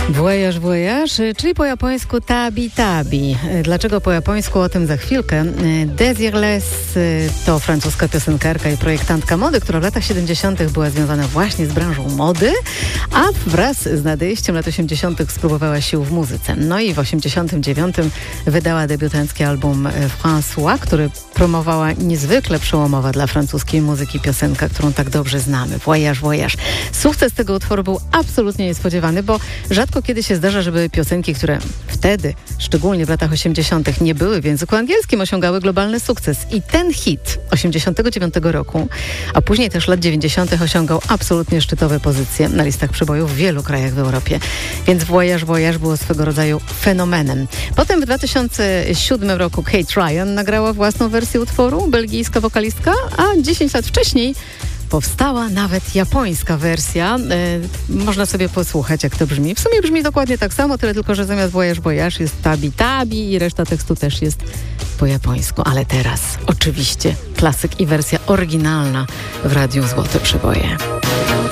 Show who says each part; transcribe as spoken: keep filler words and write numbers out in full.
Speaker 1: Voyage, voyage, czyli po japońsku tabi tabi. Dlaczego po japońsku? O tym za chwilkę. Désirless to francuska piosenkarka i projektantka mody, która w latach siedemdziesiątych była związana właśnie z branżą mody, a wraz z nadejściem lat osiemdziesiątych spróbowała sił w muzyce. No i w osiemdziesiątym dziewiątym wydała debiutancki album François, który promowała niezwykle przełomowa dla francuskiej muzyki piosenka, którą tak dobrze znamy. Voyage, voyage. Sukces tego utworu był absolutnie niespodziewany, bo rzadko kiedy się zdarza, żeby piosenki, które wtedy, szczególnie w latach osiemdziesiątych, nie były w języku angielskim, osiągały globalny sukces. I ten hit osiemdziesiątego dziewiątego roku, a później też lat dziewięćdziesiątych osiągał absolutnie szczytowe pozycje na listach przebojów w wielu krajach w Europie. Więc Voyage, voyage było swego rodzaju fenomenem. Potem w dwa tysiące siódmym roku Kate Ryan nagrała własną wersję utworu, belgijska wokalistka, a dziesięć lat wcześniej powstała nawet japońska wersja. E, można sobie posłuchać, jak to brzmi. W sumie brzmi dokładnie tak samo, tyle tylko, że zamiast voyage, voyage jest tabi tabi i reszta tekstu też jest po japońsku. Ale teraz oczywiście klasyk i wersja oryginalna w Radiu Złote Przeboje.